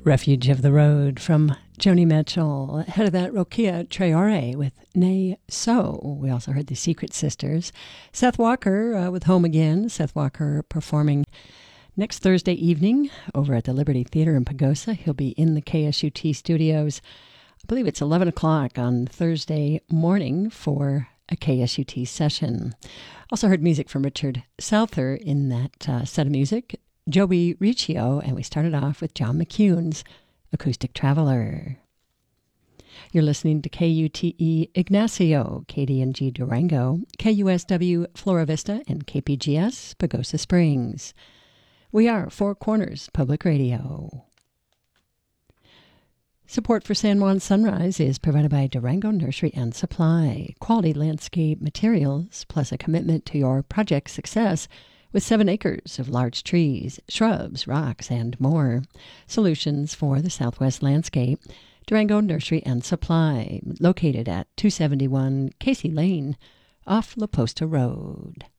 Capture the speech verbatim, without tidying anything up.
Refuge of the Road from Joni Mitchell. Ahead of that, Rokia Traore with Nay So. We also heard the Secret Sisters. Seth Walker uh, with Home Again. Seth Walker performing next Thursday evening over at the Liberty Theater in Pagosa. He'll be in the K S U T studios. I believe it's eleven o'clock on Thursday morning for a K S U T session. Also heard music from Richard Souther in that uh, set of music. Joey Riccio, and we started off with John McCune's Acoustic Traveler. You're listening to K U T E Ignacio, K D N G Durango, K U S W Flora Vista, and K P G S Pagosa Springs. We are Four Corners Public Radio. Support for San Juan Sunrise is provided by Durango Nursery and Supply. Quality landscape materials, plus a commitment to your project success with seven acres of large trees, shrubs, rocks, and more. Solutions for the Southwest landscape. Durango Nursery and Supply, located at two seventy-one Casey Lane off La Posta Road.